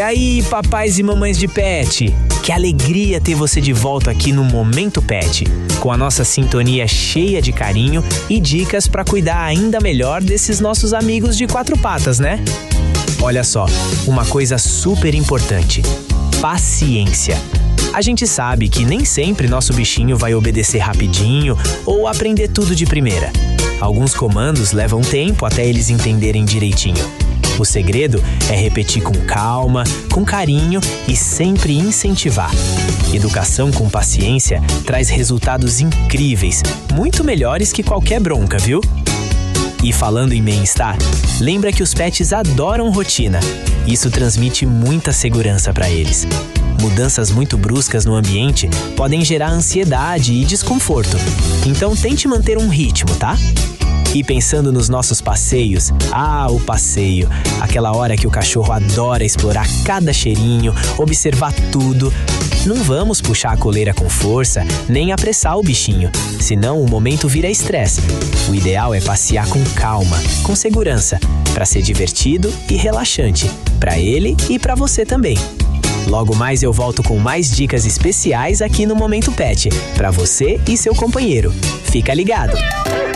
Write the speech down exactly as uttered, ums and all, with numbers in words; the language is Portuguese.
aí, papais e mamães de pet? Que alegria ter você de volta aqui no Momento Pet, com a nossa sintonia cheia de carinho e dicas para cuidar ainda melhor desses nossos amigos de quatro patas, né? Olha só, uma coisa super importante: paciência. A gente sabe que nem sempre nosso bichinho vai obedecer rapidinho ou aprender tudo de primeira. Alguns comandos levam tempo até eles entenderem direitinho. O segredo é repetir com calma, com carinho e sempre incentivar. Educação com paciência traz resultados incríveis, muito melhores que qualquer bronca, viu? E falando em bem-estar, lembra que os pets adoram rotina. Isso transmite muita segurança para eles. Mudanças muito bruscas no ambiente podem gerar ansiedade e desconforto. Então tente manter um ritmo, tá? E pensando nos nossos passeios, ah, o passeio, aquela hora que o cachorro adora explorar cada cheirinho, observar tudo. Não vamos puxar a coleira com força, nem apressar o bichinho, senão o momento vira estresse. O ideal é passear com calma, com segurança, para ser divertido e relaxante, para ele e para você também. Logo mais eu volto com mais dicas especiais aqui no Momento Pet, para você e seu companheiro. Fica ligado!